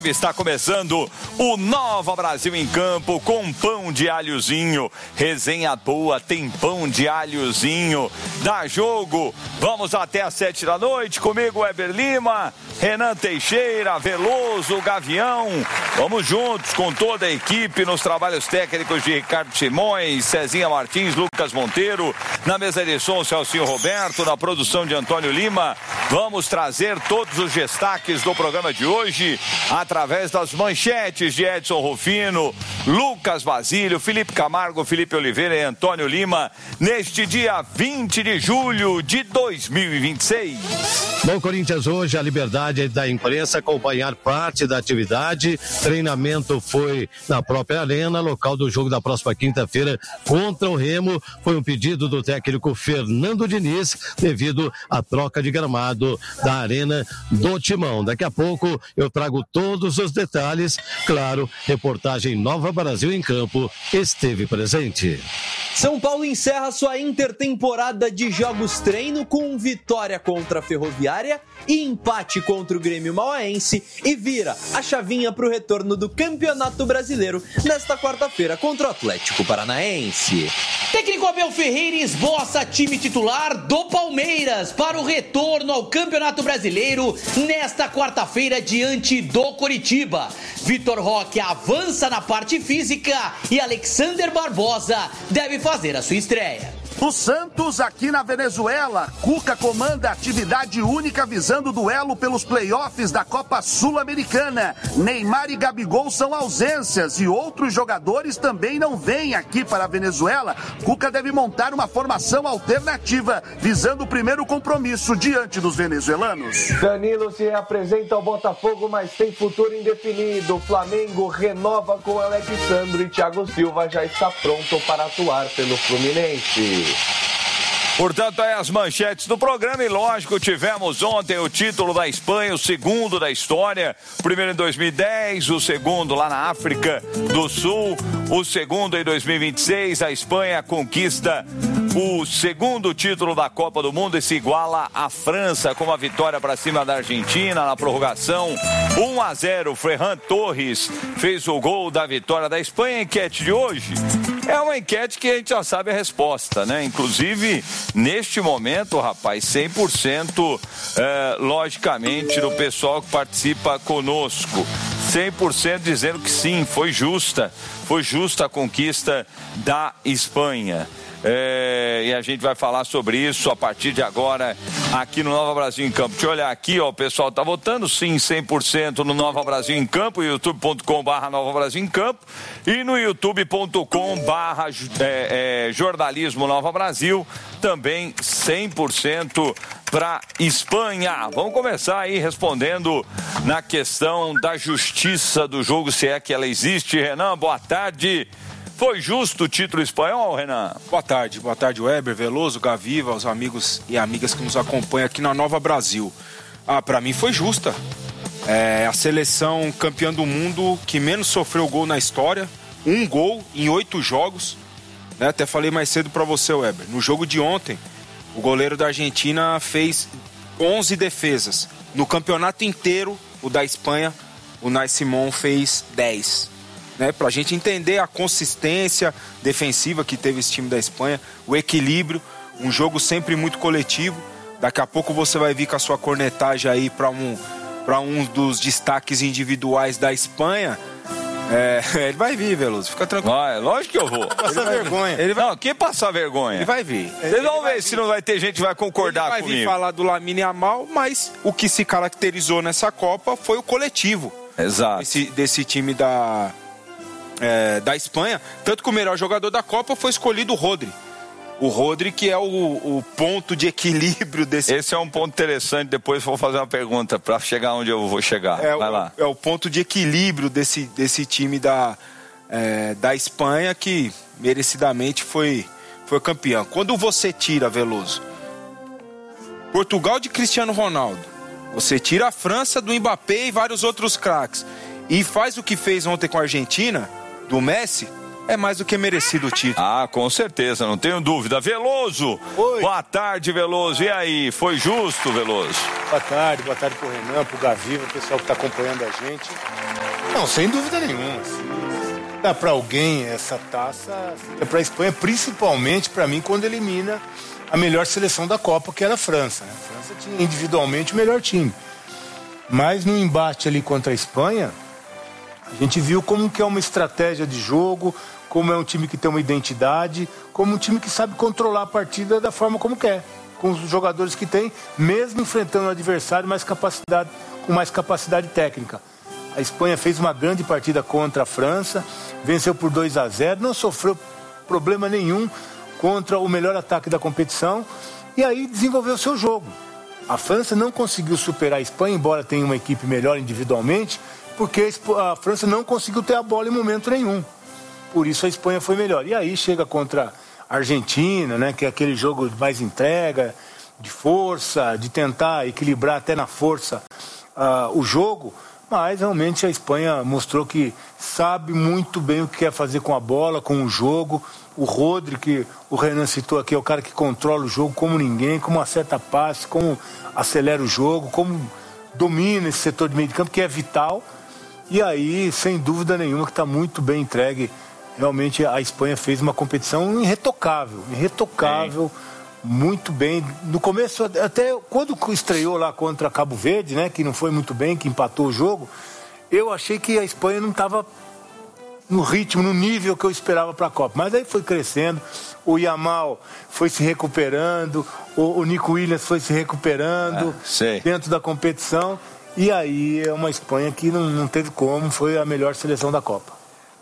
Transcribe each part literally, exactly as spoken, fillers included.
Está começando o Nova Brasil em Campo com pão de alhozinho. Resenha boa, tem pão de alhozinho. Dá jogo. Vamos até às sete da noite. Comigo, Weber Lima, Renan Teixeira, Veloso, Gavião. Vamos juntos com toda a equipe nos trabalhos técnicos de Ricardo Simões, Cezinha Martins, Lucas Monteiro. Na mesa de som, Celcinho Roberto. Na produção de Antônio Lima. Vamos trazer todos os destaques do programa de hoje através das manchetes de Edson Rufino, Lucas Basílio, Felipe Camargo, Felipe Oliveira e Antônio Lima, neste dia vinte de julho de dois mil e vinte e seis. No Corinthians hoje, a liberdade da imprensa acompanhar parte da atividade. Treinamento foi na própria arena, local do jogo da próxima quinta-feira contra o Remo. Foi um pedido do técnico Fernando Diniz devido à troca de gramado da arena do Timão. Daqui a pouco eu trago todos os detalhes. Claro, reportagem Nova Brasil em Campo esteve presente. São Paulo encerra sua intertemporada de jogos treino com vitória contra a Ferroviária e empate contra o Grêmio Mauaense e vira a chavinha para o retorno do Campeonato Brasileiro nesta quarta-feira contra o Atlético Paranaense. Técnico Abel Ferreira esboça time titular do Palmeiras para o retorno ao Campeonato Brasileiro nesta quarta-feira diante do Coritiba. Vitor Roque avança na parte física e Alexander Barbosa deve fazer a sua estreia. O Santos aqui na Venezuela, Cuca comanda atividade única visando o duelo pelos playoffs da Copa Sul-Americana. Neymar e Gabigol são ausências e outros jogadores também não vêm aqui para a Venezuela. Cuca deve montar uma formação alternativa visando o primeiro compromisso diante dos venezuelanos. Danilo se apresenta ao Botafogo, mas tem futuro indefinido. O Flamengo renova com Alexandre e Thiago Silva já está pronto para atuar pelo Fluminense. Portanto, aí as manchetes do programa e, lógico, tivemos ontem o título da Espanha, o segundo da história, o primeiro em dois mil e dez, o segundo lá na África do Sul, o segundo em dois mil e vinte e seis, a Espanha conquista o segundo título da Copa do Mundo e se iguala à França com uma vitória para cima da Argentina na prorrogação, um a zero, Ferran Torres fez o gol da vitória da Espanha. A enquete de hoje é uma enquete que a gente já sabe a resposta, né? Inclusive, neste momento, rapaz, cem por cento, é, logicamente, do pessoal que participa conosco. cem por cento dizendo que sim, foi justa. Foi justa a conquista da Espanha. É, e a gente vai falar sobre isso a partir de agora aqui no Nova Brasil em Campo. Deixa eu olhar aqui, ó, o pessoal tá votando sim, cem por cento no Nova Brasil em Campo, youtube ponto com barra Nova Brasil em Campo e no youtube ponto com barra é, é, jornalismo Nova Brasil, também cem por cento para Espanha. Vamos começar aí respondendo na questão da justiça do jogo, se é que ela existe. Renan, boa tarde. Foi justo o título espanhol, Renan? Boa tarde, boa tarde, Weber, Veloso, Gaviva, os amigos e amigas que nos acompanham aqui na Nova Brasil. Ah, pra mim foi justa. É a seleção campeã do mundo que menos sofreu gol na história, um gol em oito jogos. Né? Até falei mais cedo pra você, Weber. No jogo de ontem, o goleiro da Argentina fez onze defesas. No campeonato inteiro, o da Espanha, o Nai Simón fez dez. Né, para a gente entender a consistência defensiva que teve esse time da Espanha, o equilíbrio, um jogo sempre muito coletivo. Daqui a pouco você vai vir com a sua cornetagem aí para um, para um dos destaques individuais da Espanha. É, ele vai vir, Veloso, fica tranquilo. Ah, é lógico que eu vou. Passar vergonha. Ele vai... Não, quem passar vergonha? Ele vai vir. Vocês vão ver se não vai ter gente que vai concordar ele vai comigo. Vai vir falar do Lamine Yamal, mas o que se caracterizou nessa Copa foi o coletivo. Exato. Desse, desse time da... É, da Espanha, tanto que o melhor jogador da Copa foi escolhido o Rodri. O Rodri, que é o, o ponto de equilíbrio desse... Esse é um ponto interessante, depois vou fazer uma pergunta para chegar onde eu vou chegar. É, vai o, lá. É o ponto de equilíbrio desse, desse time da, é, da Espanha, que merecidamente foi, foi campeão. Quando você tira, Veloso, Portugal de Cristiano Ronaldo, você tira a França do Mbappé e vários outros craques, e faz o que fez ontem com a Argentina, do Messi, é mais do que merecido o título. Ah, com certeza, não tenho dúvida. Veloso, Oi. Boa tarde, Veloso. E aí, foi justo, Veloso? Boa tarde, boa tarde pro Renan, pro Gaviva, o pessoal que tá acompanhando a gente. Não, sem dúvida nenhuma. Se dá pra alguém essa taça, é pra Espanha, principalmente pra mim, quando elimina a melhor seleção da Copa, que era a França. Né? A França tinha individualmente o melhor time. Mas no embate ali contra a Espanha, a gente viu como que é uma estratégia de jogo, como é um time que tem uma identidade, como um time que sabe controlar a partida da forma como quer, com os jogadores que tem, mesmo enfrentando um adversário mais capacidade, com mais capacidade técnica. A Espanha fez uma grande partida contra a França, venceu por dois a zero, não sofreu problema nenhum contra o melhor ataque da competição e aí desenvolveu seu jogo. A França não conseguiu superar a Espanha, embora tenha uma equipe melhor individualmente, porque a França não conseguiu ter a bola em momento nenhum. Por isso a Espanha foi melhor. E aí chega contra a Argentina, né, que é aquele jogo de mais entrega, de força, de tentar equilibrar até na força uh, o jogo. Mas realmente a Espanha mostrou que sabe muito bem o que quer fazer com a bola, com o jogo. O Rodri, que o Renan citou aqui, é o cara que controla o jogo como ninguém, como acerta passe, como acelera o jogo, como domina esse setor de meio de campo, que é vital. E aí, sem dúvida nenhuma, que está muito bem entregue. Realmente a Espanha fez uma competição irretocável, irretocável, é. Muito bem. No começo, até quando estreou lá contra Cabo Verde, né, que não foi muito bem, que empatou o jogo, eu achei que a Espanha não estava no ritmo, no nível que eu esperava para a Copa. Mas aí foi crescendo, o Yamal foi se recuperando, o, o Nico Williams foi se recuperando ah, dentro da competição. E aí é uma Espanha que não, não teve como, foi a melhor seleção da Copa.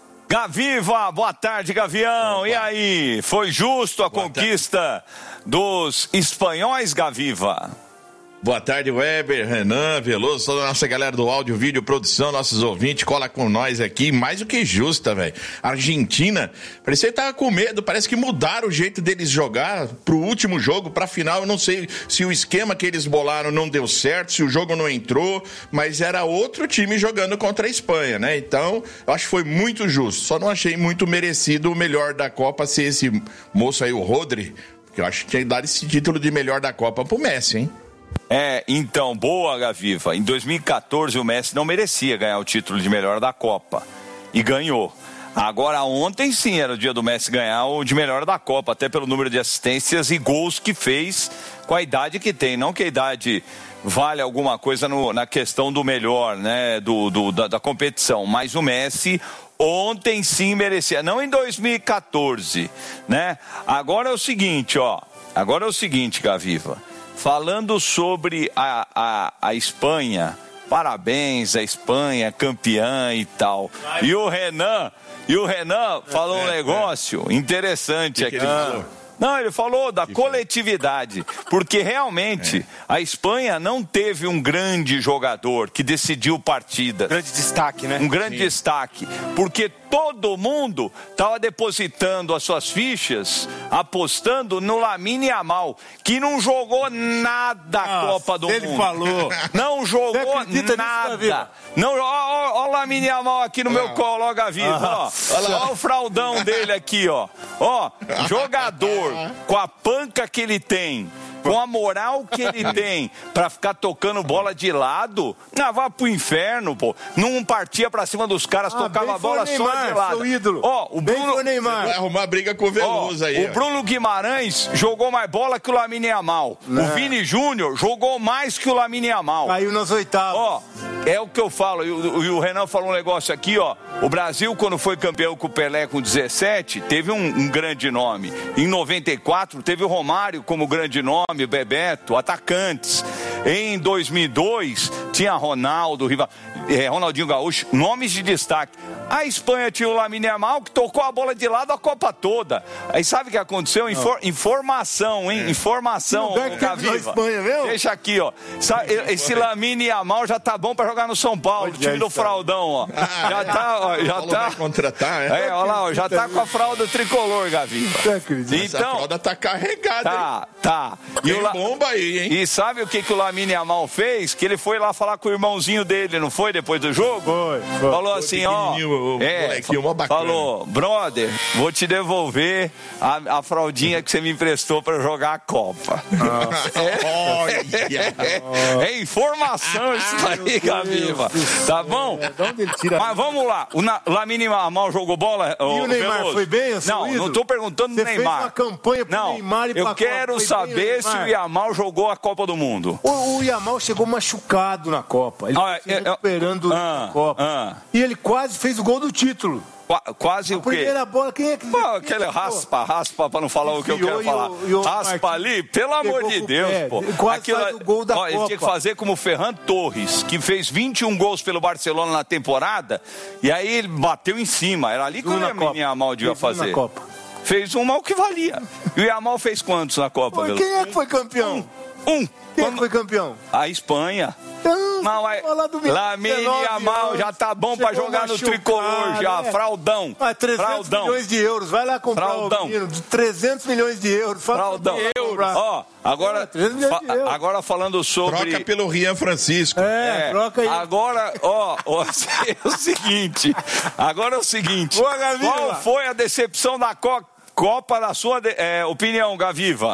Gaviva, boa tarde, Gavião. Opa. E aí, foi justo a boa conquista tarde. Dos espanhóis, Gaviva? Boa tarde, Weber, Renan, Veloso, toda a nossa galera do áudio, vídeo, produção, nossos ouvintes, cola com nós aqui, mais do que justa, velho. Argentina, parecia que tava com medo, parece que mudaram o jeito deles jogar pro último jogo, pra final, eu não sei se o esquema que eles bolaram não deu certo, se o jogo não entrou, mas era outro time jogando contra a Espanha, né? Então, eu acho que foi muito justo, só não achei muito merecido o melhor da Copa ser esse moço aí, o Rodri, que eu acho que tinha que dar esse título de melhor da Copa pro Messi, hein? É, então, boa, Gaviva. Em dois mil e catorze o Messi não merecia ganhar o título de melhor da Copa. E ganhou. Agora, ontem sim era o dia do Messi ganhar o de melhor da Copa, até pelo número de assistências e gols que fez com a idade que tem. Não que a idade vale alguma coisa no, na questão do melhor, né, do, do, da, da competição. Mas o Messi ontem sim merecia. Não em dois mil e catorze, né? Agora é o seguinte, ó. Agora é o seguinte, Gaviva. Falando sobre a, a, a Espanha, parabéns à Espanha, campeã e tal. E o Renan, e o Renan falou um negócio interessante aqui. Não, ele falou da coletividade, porque realmente a Espanha não teve um grande jogador que decidiu partidas. Grande destaque, né? Um grande Sim. destaque, porque todo mundo estava depositando as suas fichas, apostando no Lamine Yamal, que não jogou nada a Copa do ele Mundo. Ele falou. Não jogou nada. Não, ó, ó, ó o Lamine Yamal aqui no ah. meu colo, ó, Gaviva, ó. Ó o fraldão dele aqui, ó. Ó, jogador com a panca que ele tem, com a moral que ele tem pra ficar tocando bola de lado, não, vá pro inferno, pô. Não partia pra cima dos caras, ah, tocava a bola Neymar, só de lado. Seu ídolo. Ó, o Bruno Vai arrumar briga com o Veloso ó, aí. O ó. Bruno Guimarães jogou mais bola que o Lamine Yamal. Não. O Vini Júnior jogou mais que o Lamine Yamal. Caiu nas oitavas. Ó, é o que eu falo, e o, e o Renan falou um negócio aqui, ó. O Brasil, quando foi campeão com o Pelé com dezessete, teve um, um grande nome. Em noventa e quatro, teve o Romário como grande nome, o Bebeto, atacantes. Em dois mil e dois, tinha Ronaldo, Riva, eh, Ronaldinho Gaúcho, nomes de destaque. A Espanha tinha o Lamine Yamal, que tocou a bola de lado a Copa toda. Aí sabe o que aconteceu? Infor, informação, hein? Informação, Gaviva. Espanha, viu? Deixa aqui, ó. Esse Lamine Yamal já tá bom pra jogar no São Paulo, o time do Fraldão, ó. Já tá, ó, já tá. Contratar, é? É, ó lá, ó, já tá com a fralda tricolor, Gaviva. Então, essa fralda tá carregada. Tá, tá. E o La... bomba aí, hein? E sabe o que que o Lamine Yamal fez, que ele foi lá falar com o irmãozinho dele, não foi, depois do jogo? Foi, foi. Falou assim, ó, é, falou, brother, vou te devolver a, a fraldinha que você me emprestou pra jogar a Copa. É, é, é informação isso aí, Gaviva. Tá bom? Mas vamos lá, o Lamine Yamal jogou bola? E o Neymar Veloso? foi bem? Não, não estou perguntando do Neymar. Fez uma campanha pro não, Neymar e pra eu quero Copa. saber se o Yamal jogou a Copa do Mundo. O, o Yamal chegou machucado na Copa. Ele ah, se recuperando ah, na Copa. Ah. E ele quase fez o gol do título. Qu- quase a o quê? Primeira bola, quem é que... Pô, aquele raspa, raspa, pra não falar o que eu quero falar. O, o raspa ali, pelo amor de Deus, pé, pô. Quase Aquilo, faz o gol da ó, Copa. Ele tinha que fazer como o Ferran Torres, que fez vinte e um gols pelo Barcelona na temporada, e aí ele bateu em cima. Era ali que o Yamal devia fazer. Na Copa. Fez um mal que valia. E o Yamal fez quantos na Copa? Pô, quem é que foi campeão? Um. um. Quem é que foi campeão? A Espanha. Então, Não, é... Lamine Yamal já tá bom pra jogar no tricolor já, né? fraldão. Ah, trezentos fraldão. milhões de euros, vai lá comprar fraldão. o menino, de trezentos milhões de euros. Fraldão. Ó, agora, fa agora falando sobre... Troca pelo Rian Francisco. É, é troca aí. Agora, ó, ó, é o seguinte, agora é o seguinte, Boa, Gaviva. Qual foi a decepção da Co Copa, na sua de é, opinião, Gaviva?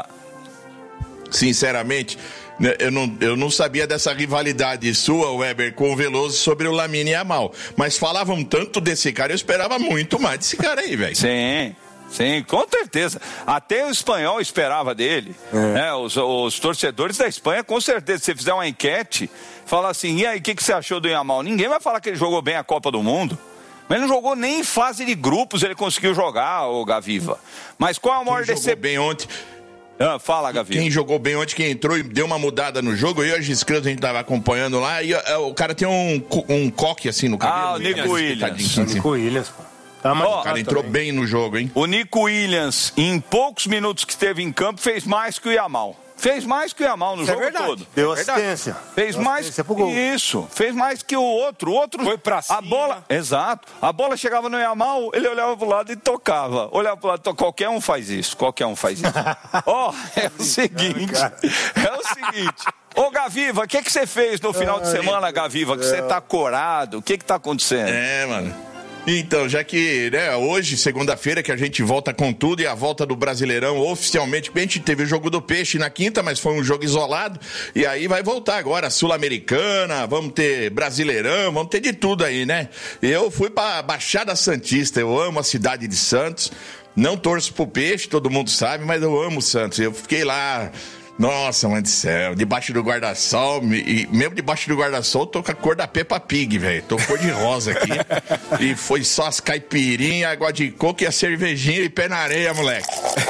Sinceramente... Eu não, eu não sabia dessa rivalidade sua, Weber, com o Veloso sobre o Lamine Yamal. Mas falavam tanto desse cara, eu esperava muito mais desse cara aí, velho. Sim, sim, com certeza. Até o espanhol esperava dele. É. Né? Os, os torcedores da Espanha, com certeza, se você fizer uma enquete, fala assim, e aí, o que, que você achou do Yamal? Ninguém vai falar que ele jogou bem a Copa do Mundo. Mas ele não jogou nem em fase de grupos, ele conseguiu jogar, o Gaviva. Mas qual a maior decepção? Jogou bem ontem... Ah, fala, Gaviva. Quem jogou bem ontem, quem entrou e deu uma mudada no jogo, eu e a Giscrans, a gente tava acompanhando lá, e o cara tem um, um coque assim no cabelo. Ah, o Nico Williams. O Nico Williams, pô. Tá o cara entrou também. bem no jogo, hein? O Nico Williams, em poucos minutos que esteve em campo, fez mais que o Yamal. Fez mais que o Yamal no Isso jogo é todo. Deu é assistência. Fez Deu mais assistência pro gol. Isso. Fez mais que o outro. O outro foi pra cima. A bola, exato. A bola chegava no Yamal, ele olhava pro lado e tocava. Olhava pro lado, to... qualquer um faz isso. Qualquer um faz isso. Ó, oh, é o seguinte. É o seguinte. Ô, Gaviva, o que que você fez no final de semana, Gaviva? Que você tá corado? O que que tá acontecendo? É, mano. Então, já que, né, hoje, segunda-feira, que a gente volta com tudo e a volta do Brasileirão oficialmente, a gente teve o jogo do Peixe na quinta, mas foi um jogo isolado, e aí vai voltar agora, Sul-Americana, vamos ter Brasileirão, vamos ter de tudo aí, né? Eu fui pra Baixada Santista, eu amo a cidade de Santos, não torço pro Peixe, todo mundo sabe, mas eu amo Santos, eu fiquei lá... Nossa, mãe do céu, debaixo do guarda-sol, e mesmo debaixo do guarda-sol, tô com a cor da Peppa Pig, velho. Tô cor de rosa aqui. E foi só as caipirinhas, água de coco e a cervejinha e pé na areia, moleque.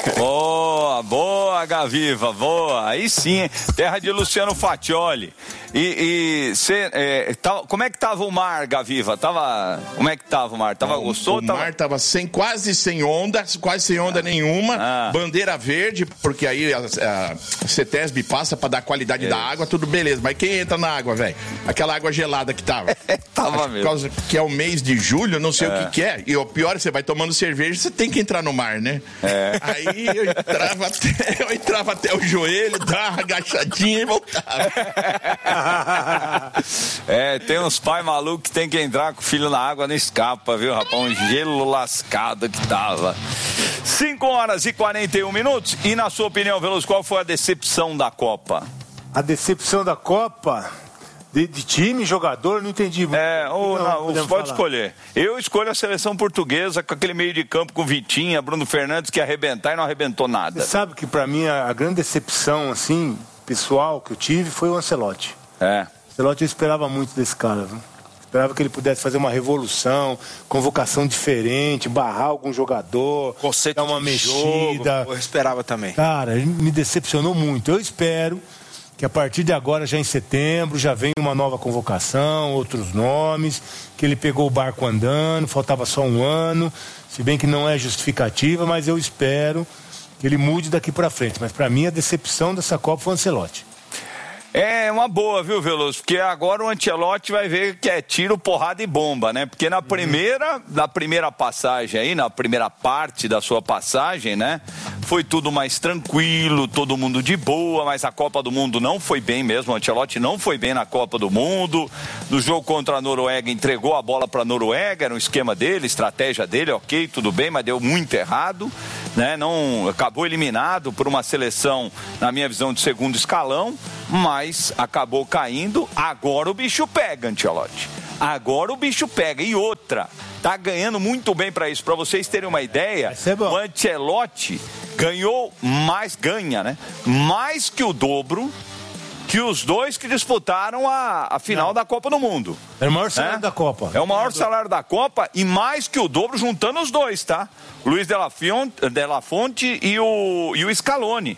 Boa, boa, Gaviva, boa. Aí sim, hein? Terra de Luciano Fatioli. E, e cê, é, tá, como é que tava o mar, Gaviva? Tava, como é que tava o mar? Tava gostoso? O tava... mar tava sem, quase sem onda, quase sem onda ah. nenhuma. Ah. Bandeira verde, porque aí a, a CETESB passa pra dar qualidade é. da água, tudo beleza. Mas quem entra na água, velho? Aquela água gelada que tava. Tava mesmo. Por causa que é o mês de julho, não sei é. o que que é. E o pior, você vai tomando cerveja, você tem que entrar no mar, né? É. Aí eu entrava até, eu entrava até o joelho, dava uma agachadinha e voltava. É, tem uns pais malucos que tem que entrar com o filho na água, não escapa, viu, rapaz? Um gelo lascado que tava. cinco horas e quarenta e um minutos. E na sua opinião, Veloso, qual foi a decepção da Copa? A decepção da Copa? De, de time, jogador, não entendi. É, ou não, não pode falar. Escolher. Eu escolho a seleção portuguesa com aquele meio de campo com Vitinha, Bruno Fernandes, que ia arrebentar e não arrebentou nada. Você sabe que pra mim a, a grande decepção, assim, pessoal que eu tive foi o Ancelotti. É. O Ancelotti eu esperava muito desse cara, viu? Esperava que ele pudesse fazer uma revolução, convocação diferente, barrar algum jogador, conceito dar uma de mexida. Jogo, eu esperava também. Cara, ele me decepcionou muito. Eu espero que a partir de agora, já em setembro, já vem uma nova convocação, outros nomes, que ele pegou o barco andando, faltava só um ano, se bem que não é justificativa, mas eu espero que ele mude daqui para frente. Mas para mim a decepção dessa Copa foi o Ancelotti. É uma boa, viu, Veloso? Porque agora o Ancelotti vai ver que é tiro, porrada e bomba, né? Porque na primeira, na primeira passagem aí, na primeira parte da sua passagem, né? foi tudo mais tranquilo, todo mundo de boa, mas a Copa do Mundo não foi bem mesmo, o Ancelotti não foi bem na Copa do Mundo. No jogo contra a Noruega, entregou a bola para a Noruega, era um esquema dele, estratégia dele, ok, tudo bem, mas deu muito errado, né? Não, acabou eliminado por uma seleção, na minha visão, de segundo escalão, mas acabou caindo. Agora o bicho pega, Ancelotti. Agora o bicho pega. E outra, tá ganhando muito bem para isso. Para vocês terem uma ideia, o Ancelotti ganhou mais, ganha, né? Mais que o dobro que os dois que disputaram a, a final Não. da Copa do Mundo. É o maior salário é? da Copa. É o maior salário da Copa e mais que o dobro juntando os dois, tá? Luiz de la Fonte, de la Fonte e, o, e o Scaloni.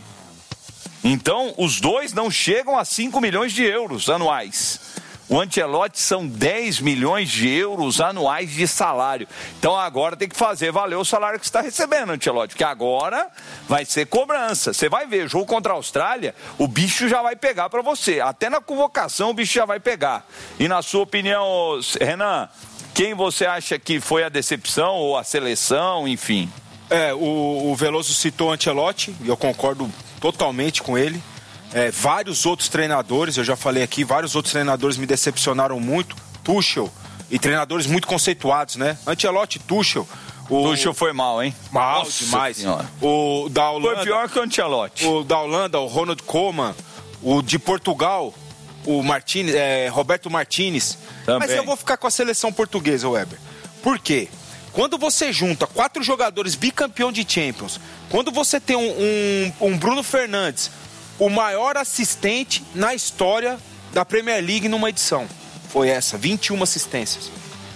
Então, os dois não chegam a cinco milhões de euros anuais. O Ancelotti são dez milhões de euros anuais de salário. Então agora tem que fazer valer o salário que você está recebendo, Ancelotti, porque agora vai ser cobrança. Você vai ver, jogo contra a Austrália, o bicho já vai pegar para você. Até na convocação o bicho já vai pegar. E na sua opinião, Renan, quem você acha que foi a decepção ou a seleção, enfim? É, o, o Veloso citou o Ancelotti, e eu concordo totalmente com ele. É, vários outros treinadores, eu já falei aqui, vários outros treinadores me decepcionaram muito. Tuchel e treinadores muito conceituados, né? Ancelotti, Tuchel. O Tuchel foi mal, hein? Mal Nossa demais. Senhora. O da Holanda. Foi pior que o Ancelotti. O da Holanda, o Ronald Koeman. O de Portugal, o Martínez, é, Roberto Martínez. Também. Mas eu vou ficar com a seleção portuguesa, Weber. Por quê? Quando você junta quatro jogadores bicampeão de Champions, quando você tem um, um, um Bruno Fernandes, o maior assistente na história da Premier League numa edição. Foi essa, vinte e uma assistências.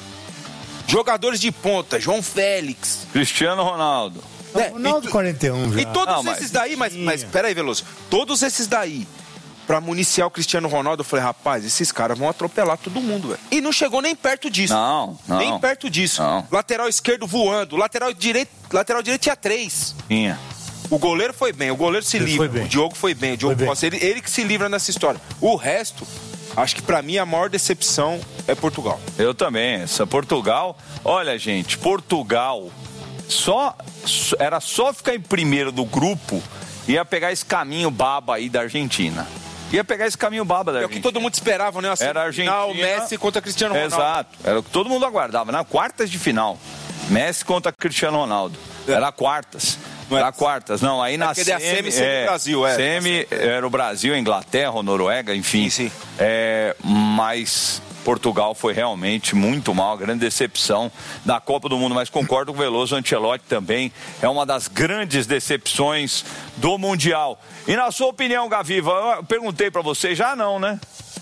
Jogadores de ponta, João Félix. Cristiano Ronaldo. É, Ronaldo e, quarenta e um já. E todos Não, esses mas... daí, mas, mas peraí, Veloso. Todos esses daí, pra municiar o Cristiano Ronaldo, eu falei, rapaz, esses caras vão atropelar todo mundo, velho. E não chegou nem perto disso. Não, não. Nem perto disso. Não. Lateral esquerdo voando, lateral direito, lateral direito tinha três. Tinha. O goleiro foi bem, o goleiro se ele livra, o Diogo foi bem, o Diogo foi Costa, ele, ele que se livra nessa história. O resto, acho que pra mim a maior decepção é Portugal. Eu também, essa Portugal, olha gente, Portugal, só, era só ficar em primeiro do grupo, ia pegar esse caminho baba aí da Argentina. Ia pegar esse caminho baba da Argentina. É o que todo mundo esperava, né? Assim, era a Argentina, o Messi contra Cristiano Ronaldo. Exato, era o que todo mundo aguardava, na quartas de final. Messi contra Cristiano Ronaldo. É. Era quartas. Não era quartas, não. Aí é na semi, a semi, semi é, Brasil, é. Semi era o Brasil, a Inglaterra, a Noruega, enfim. Sim, sim. É, mas Portugal foi realmente muito mal, a grande decepção da Copa do Mundo. Mas concordo com o Veloso, o Ancelotti também é uma das grandes decepções do Mundial. E na sua opinião, Gaviva, eu perguntei pra você, já não, né?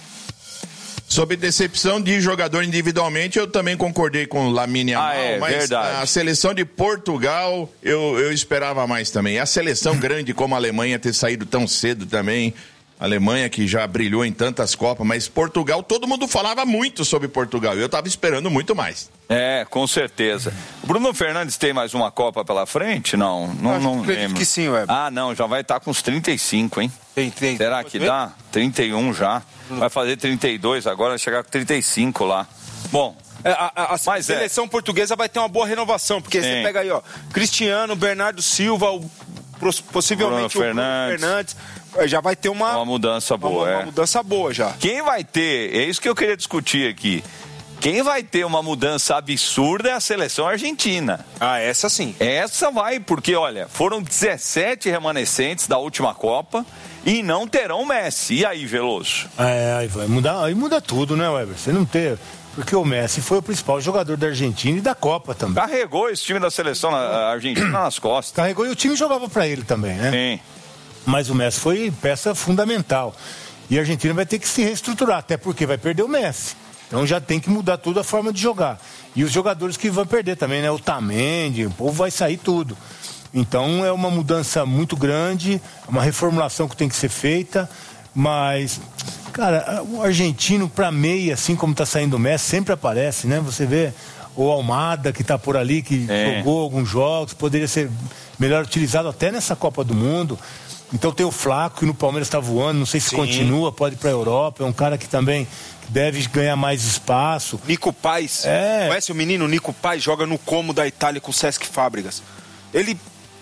Sobre decepção de jogador individualmente, eu também concordei com o Lamine Yamal, ah, é, mas verdade. A seleção de Portugal, eu, eu esperava mais também. A seleção grande como a Alemanha ter saído tão cedo também, a Alemanha que já brilhou em tantas Copas, mas Portugal, todo mundo falava muito sobre Portugal, eu estava esperando muito mais. É, com certeza. O Bruno Fernandes tem mais uma Copa pela frente? Não, não, eu não acredito lembro. que sim, Weber. Ah, não, já vai estar com uns trinta e cinco, hein? Tem, tem. Será que dá? trinta e um já. Vai fazer trinta e dois agora, vai chegar com trinta e cinco lá. Bom, é, a, a, a mas seleção é. portuguesa vai ter uma boa renovação, porque Sim. você pega aí, ó, Cristiano, Bernardo Silva, o, possivelmente Bruno o Bruno Fernandes, já vai ter uma, uma mudança boa, uma, é. uma mudança boa já. Quem vai ter, é isso que eu queria discutir aqui. Quem vai ter uma mudança absurda é a seleção argentina. Ah, essa sim. Essa vai, porque, olha, foram dezessete remanescentes da última Copa e não terão Messi. E aí, Veloso? É, aí vai mudar, aí muda tudo, né, Weber? Você não ter... Porque o Messi foi o principal jogador da Argentina e da Copa também. Carregou esse time da seleção argentina nas costas. Carregou e o time jogava pra ele também, né? Sim. Mas o Messi foi peça fundamental. E a Argentina vai ter que se reestruturar, até porque vai perder o Messi. Então já tem que mudar toda a forma de jogar. E os jogadores que vão perder também, né? O Otamendi, o povo vai sair tudo. Então é uma mudança muito grande, uma reformulação que tem que ser feita. Mas, cara, o argentino pra meia, assim como tá saindo o Messi, sempre aparece, né? Você vê o Almada que tá por ali, que é. jogou alguns jogos, poderia ser melhor utilizado até nessa Copa do Mundo. Então tem o Flaco, que no Palmeiras tá voando, não sei se Sim. continua, pode ir pra Europa, é um cara que também deve ganhar mais espaço. Nico Paz, é. conhece o menino Nico Paz? Joga no Como da Itália com o Cesc Fábricas. Ele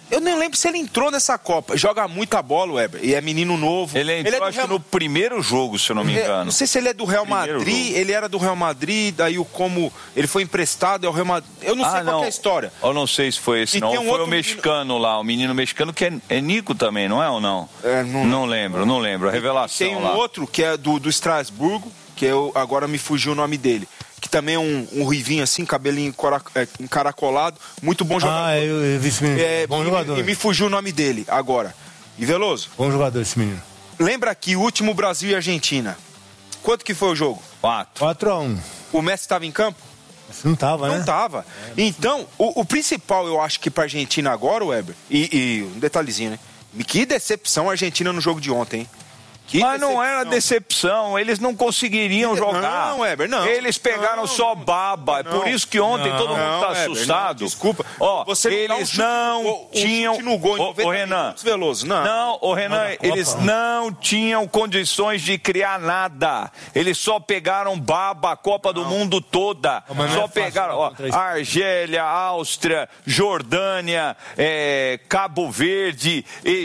Eu nem lembro se ele entrou nessa Copa. Joga muita bola, Weber. E é menino novo. Ele entrou, ele é acho Real... que no primeiro jogo, se eu não me engano. É, não sei se ele é do Real primeiro Madrid. Jogo. Ele era do Real Madrid, daí o como ele foi emprestado ao Real Madrid. Eu não ah, sei não. qual é a história. Eu não sei se foi esse, e não. Um foi o mexicano menino... lá, o menino mexicano que é, é Nico também, não é ou não? É, não... não lembro, não lembro. A revelação Tem um lá. outro que é do, do Estrasburgo, que eu, agora me fugiu o nome dele. Que também é um, um ruivinho assim, cabelinho encaracolado, muito bom jogador. Ah, eu, eu vi esse menino. É, bom e, jogador. E me fugiu o nome dele agora. E Veloso? Bom jogador esse menino. Lembra que o último Brasil e Argentina, quanto que foi o jogo? Quatro. Quatro a um. O Messi estava em campo? Não estava, né? Não estava. É, então, o, o principal, eu acho que para a Argentina agora, Weber, e, e um detalhezinho, né? Que decepção a Argentina no jogo de ontem, hein? Que Mas decepção. não era decepção, eles não conseguiriam jogar. Não, Weber, não. Eles pegaram não, só baba, não, por isso que ontem não, todo mundo não, tá Weber, assustado. Não, desculpa. Ó, você eles não, não tinham... Um no gol em ô, ô, Renan, Veloso, não. Não, ô, Renan, Copa, eles não tinham condições de criar nada. Eles só pegaram baba a Copa do Mundo toda. Não, só é pegaram, ó, Argélia, Áustria, Jordânia, é, Cabo Verde,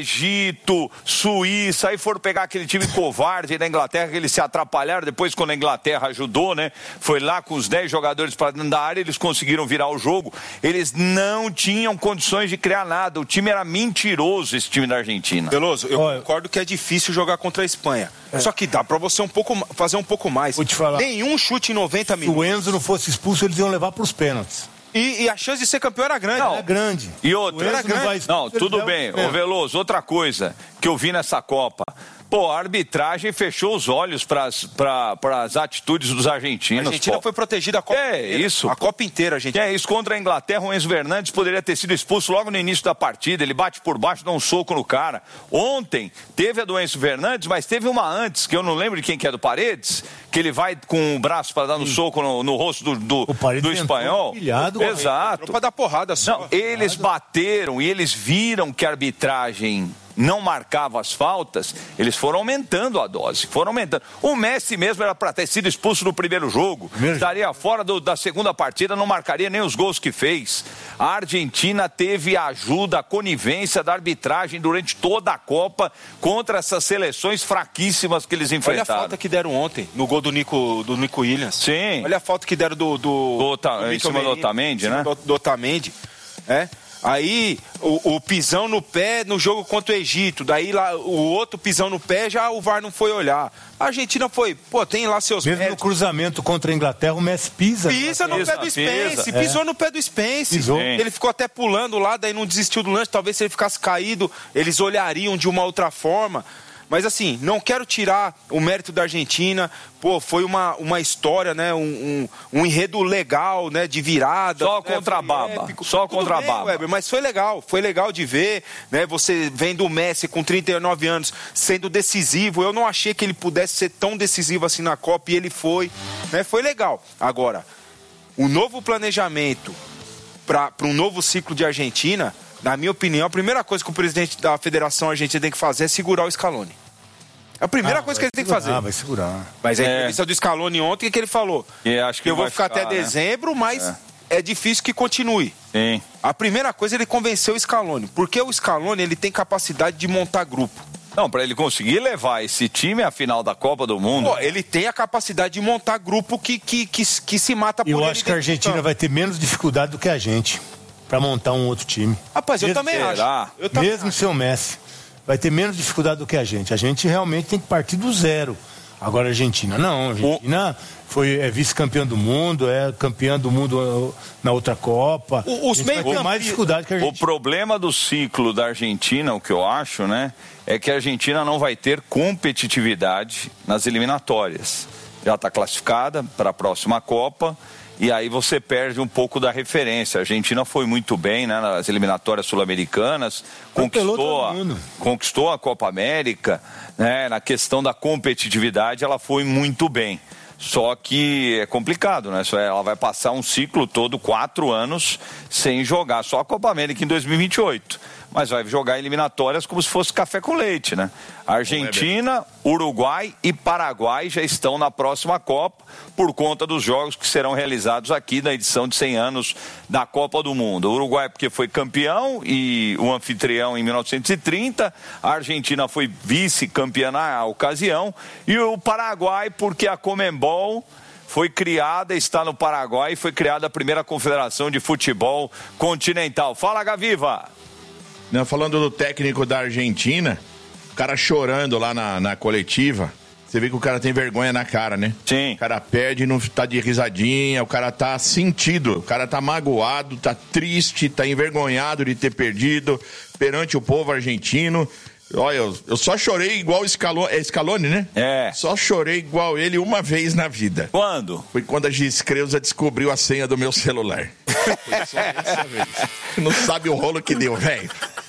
Egito, Suíça, aí foram pegar aquele time covarde da Inglaterra, que eles se atrapalharam depois quando a Inglaterra ajudou, né? Foi lá com os dez jogadores para dentro da área, eles conseguiram virar o jogo. Eles não tinham condições de criar nada. O time era mentiroso, esse time da Argentina. Veloso, eu Olha, concordo que é difícil jogar contra a Espanha. É. Só que dá para você um pouco, fazer um pouco mais. Vou te falar. Nenhum chute em noventa minutos. Se o Enzo não fosse expulso, eles iam levar para os pênaltis. E, e a chance de ser campeão era grande. Não, era grande. E outra, era grande. Não, vai... não tudo bem. Ô Veloso, outra coisa que eu vi nessa Copa. Pô, a arbitragem fechou os olhos para as atitudes dos argentinos. A Argentina pô. foi protegida a Copa é, inteira. isso. A Copa inteira, a gente. É isso, contra a Inglaterra, o Enzo Fernandes poderia ter sido expulso logo no início da partida. Ele bate por baixo, dá um soco no cara. Ontem, teve a do Enzo Fernandes, mas teve uma antes, que eu não lembro de quem que é do Paredes, que ele vai com o braço para dar um soco no, no rosto do, do, do espanhol. Pilhado, Exato. Para dar porrada só. Não, eles bateram e eles viram que a arbitragem não marcava as faltas, eles foram aumentando a dose, foram aumentando. O Messi mesmo era para ter sido expulso no primeiro jogo, mesmo? Estaria fora do, da segunda partida, não marcaria nem os gols que fez. A Argentina teve a ajuda, a conivência da arbitragem durante toda a Copa contra essas seleções fraquíssimas que eles enfrentaram. Olha a falta que deram ontem, no gol do Nico, do Nico Williams. Sim. Olha a falta que deram do... do, do, Ota, do em cima do Otamendi, né? Do, do Otamendi, é... Aí, o, o pisão no pé no jogo contra o Egito. Daí, lá, o outro pisão no pé, já o V A R não foi olhar. A Argentina foi, pô, tem lá seus Mesmo méritos. no cruzamento contra a Inglaterra, o Messi pisa. Pisa no pé do Spence, pisa, pisou é. no pé do Spence. Pisou. Ele ficou até pulando lá, daí não desistiu do lance. Talvez se ele ficasse caído, eles olhariam de uma outra forma. Mas assim, não quero tirar o mérito da Argentina. Pô, foi uma, uma história, né? Um, um, um enredo legal, né? De virada. Só né? contra a baba. Épico. Só Tudo contra bem, a baba. Weber, mas foi legal. Foi legal de ver, né? Você vendo o Messi com trinta e nove anos sendo decisivo. Eu não achei que ele pudesse ser tão decisivo assim na Copa e ele foi. Né? Foi legal. Agora, o novo planejamento para um novo ciclo de Argentina... Na minha opinião, a primeira coisa que o presidente da Federação Argentina tem que fazer é segurar o Scaloni. É a primeira ah, coisa que ele segurar, tem que fazer. Ah, vai segurar. Mas a é. entrevista do Scaloni ontem, o que ele falou? E acho que eu vou ficar, ficar até né? dezembro, mas é. é difícil que continue. Sim. A primeira coisa, ele convenceu o Scaloni. Porque o Scaloni, ele tem capacidade de montar grupo. Não, para ele conseguir levar esse time à final da Copa do Mundo... Pô, ele tem a capacidade de montar grupo que, que, que, que se mata por eu ele. Eu acho que a Argentina vai ter menos dificuldade do que a gente para montar um outro time. Rapaz, eu Mesmo também será? acho. Eu também Mesmo acho. sem o Messi, vai ter menos dificuldade do que a gente. A gente realmente tem que partir do zero. Agora a Argentina não. A Argentina o... foi, é vice-campeã do mundo, é campeã do mundo na outra Copa. O, os a gente vai ter mais dificuldade que a Argentina. O problema do ciclo da Argentina, o que eu acho, né, é que a Argentina não vai ter competitividade nas eliminatórias. Já está classificada para a próxima Copa. E aí você perde um pouco da referência. A Argentina foi muito bem, né, nas eliminatórias sul-americanas, conquistou a, conquistou a Copa América, né, na questão da competitividade ela foi muito bem. Só que é complicado, né? Ela vai passar um ciclo todo, quatro anos, sem jogar. Só a Copa América em dois mil e vinte e oito. mas vai jogar eliminatórias como se fosse café com leite, né? Argentina, Uruguai e Paraguai já estão na próxima Copa por conta dos jogos que serão realizados aqui na edição de cem anos da Copa do Mundo. O Uruguai porque foi campeão e o anfitrião em mil novecentos e trinta, a Argentina foi vice-campeã na ocasião e o Paraguai porque a Conmebol foi criada, está no Paraguai e foi criada a primeira confederação de futebol continental. Fala, Gaviva! Não, falando do técnico da Argentina, o cara chorando lá na, na coletiva, você vê que o cara tem vergonha na cara, né? Sim. O cara perde, não tá de risadinha, o cara tá sentido, o cara tá magoado, tá triste, tá envergonhado de ter perdido perante o povo argentino. Olha, eu, eu só chorei igual o Scaloni, é Scaloni, né? É. Só chorei igual ele uma vez na vida. Quando? Foi quando a Giscreusa descobriu a senha do meu celular. Foi só essa vez. Não sabe o rolo que deu, velho.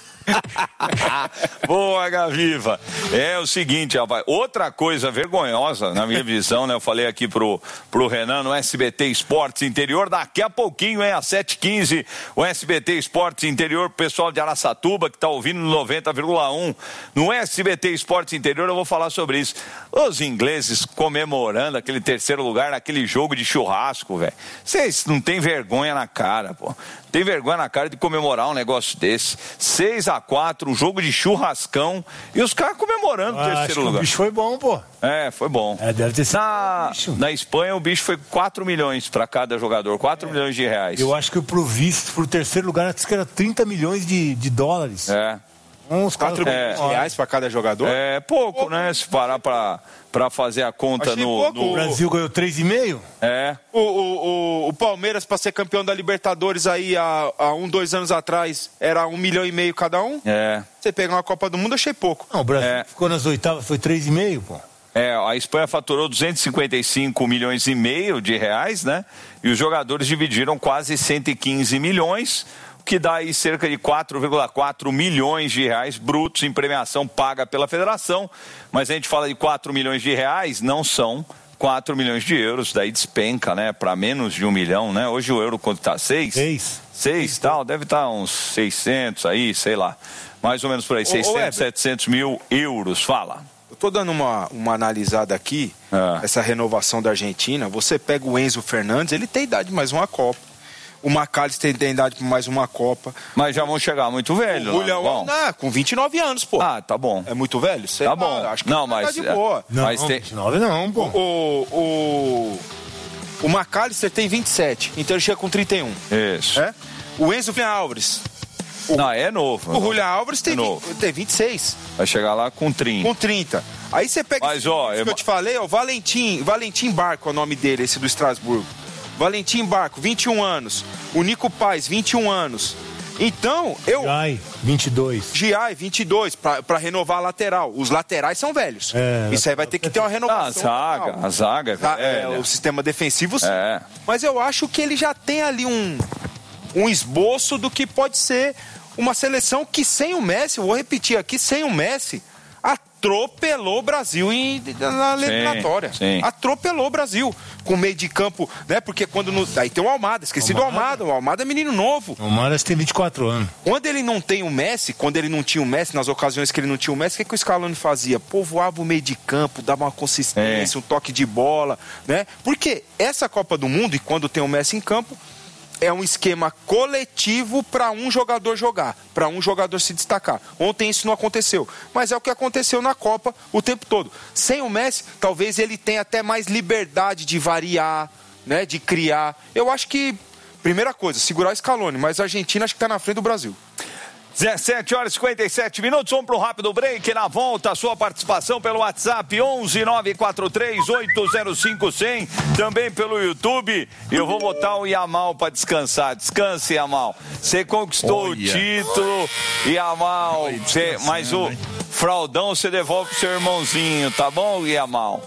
Boa, Gaviva. É o seguinte, rapaz, outra coisa vergonhosa, na minha visão, né? Eu falei aqui pro, pro Renan no S B T Esportes Interior, daqui a pouquinho, hein, às sete e quinze, o S B T Esportes Interior, pessoal de Araçatuba, que tá ouvindo no noventa vírgula um, no S B T Esportes Interior, eu vou falar sobre isso. Os ingleses comemorando aquele terceiro lugar naquele jogo de churrasco, velho. Vocês não tem vergonha na cara, pô. Tem vergonha na cara de comemorar um negócio desse. seis a quatro, um jogo de churrascão e os caras comemorando o ah, terceiro lugar. O bicho foi bom, pô. É, foi bom. É, deve ter sido na, bicho. na Espanha o bicho foi quatro milhões para cada jogador, quatro é. milhões de reais. Eu acho que pro visto, pro terceiro lugar, acho que era trinta milhões de, de dólares. É. Uns quatro milhões de reais para cada jogador? É pouco, pouco. né? Se parar para para fazer a conta no, no... O Brasil ganhou três e meio? É. O, o, o, o Palmeiras, para ser campeão da Libertadores aí há, há um, dois anos atrás, era um milhão e meio cada um? É. Você pega uma Copa do Mundo, achei pouco. Não, o Brasil é. ficou nas oitavas, foi três e meio, pô. É, a Espanha faturou duzentos e cinquenta e cinco milhões e meio de reais, né? E os jogadores dividiram quase cento e quinze milhões, que dá aí cerca de quatro vírgula quatro milhões de reais brutos em premiação paga pela federação. Mas a gente fala de quatro milhões de reais, não são quatro milhões de euros, daí despenca, né? Para menos de um milhão, né? Hoje o euro quanto tá? Seis? Seis. Seis, tal, deve estar uns seiscentos aí, sei lá. Mais ou menos por aí, ô, seiscentos, ô, setecentos mil euros, fala. Eu tô dando uma, uma analisada aqui, ah. essa renovação da Argentina. Você pega o Enzo Fernandes, ele tem idade de mais uma Copa. O McAllister tem idade para mais uma Copa. Mas já vão chegar muito velho. O Julião, bom. Não, com vinte e nove anos, pô. Ah, tá bom. É muito velho? Sei tá lá, bom. Acho que não, mas de boa. Não, mas tem... vinte e nove não, pô. O, o, o McAllister tem vinte e sete, então ele chega com trinta e um. Isso. É? O Enzo Alves. O, não, é novo. O Julián Álvares tem, é vinte, tem vinte e seis. Vai chegar lá com trinta. Com trinta. Aí você pega Mas, esse ó, que eu... eu te falei, ó, Valentim, Valentim Barco é o nome dele, esse do Estrasburgo. Valentim Barco, vinte e um anos. O Nico Paz, vinte e um anos. Então, eu... Giai, vinte e dois. Giai, vinte e dois, pra, pra renovar a lateral. Os laterais são velhos. É, Isso aí vai ter que ter uma renovação. Ah, a zaga, a zaga é velha. É, o sistema defensivo, sim. É. Mas eu acho que ele já tem ali um, um esboço do que pode ser uma seleção que sem o Messi, eu vou repetir aqui, sem o Messi, atropelou o Brasil em, na eliminatória. Sim, sim. Atropelou o Brasil. Com meio de campo, né? Porque quando... No, aí tem o Almada, esqueci Almada. do Almada. O Almada é menino novo. O Almada tem vinte e quatro anos. Quando ele não tem o Messi, quando ele não tinha o Messi, nas ocasiões que ele não tinha o Messi, o que, que o Scaloni fazia? Povoava o meio de campo, dava uma consistência, é. um toque de bola, né? Porque essa Copa do Mundo, e quando tem o Messi em campo, é um esquema coletivo para um jogador jogar, para um jogador se destacar. Ontem isso não aconteceu, mas é o que aconteceu na Copa o tempo todo. Sem o Messi, talvez ele tenha até mais liberdade de variar, né, de criar. Eu acho que, primeira coisa, segurar o Scaloni, mas a Argentina acho que está na frente do Brasil. dezessete horas e cinquenta e sete minutos, vamos para um rápido break. Na volta, a sua participação pelo WhatsApp onze nove quatro três oito zero cinco zero zero, também pelo YouTube. Eu vou botar o Yamal para descansar. Descanse, Yamal. Você conquistou Olha. o título, Yamal. Cê, mas o fraldão você devolve pro seu irmãozinho, tá bom, Yamal?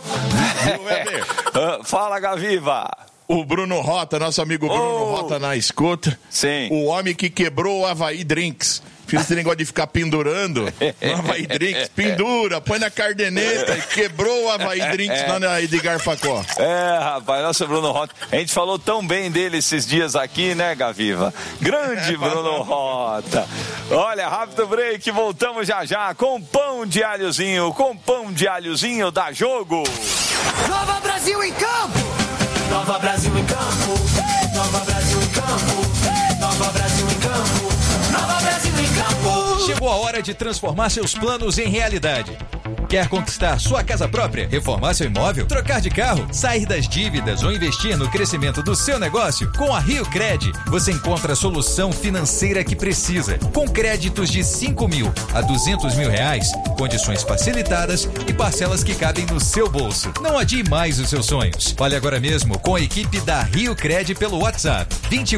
Fala, Gaviva. O Bruno Rota, nosso amigo Bruno oh. Rota na escuta. Sim. O homem que quebrou o Havaí Drinks. Fiz esse negócio de ficar pendurando no Havaí Drinks. Pendura, põe na cardeneta e quebrou o Havaí Drinks lá na Edgar Facó. É, rapaz, nosso Bruno Rota. A gente falou tão bem dele esses dias aqui, né, Gaviva? Grande Bruno Rota. Olha, rápido break, voltamos já já com pão de alhozinho, com pão de alhozinho da Jogo. Nova Brasil em campo! Nova Brasil em campo! Nova Brasil em campo! Nova Brasil em campo! Nova Brasil em campo! Chegou a hora de transformar seus planos em realidade. Quer conquistar sua casa própria, reformar seu imóvel, trocar de carro, sair das dívidas ou investir no crescimento do seu negócio? Com a Rio Cred, você encontra a solução financeira que precisa. Com créditos de cinco mil a duzentos mil reais, condições facilitadas e parcelas que cabem no seu bolso. Não adie mais os seus sonhos. Fale agora mesmo com a equipe da Rio Cred pelo WhatsApp vinte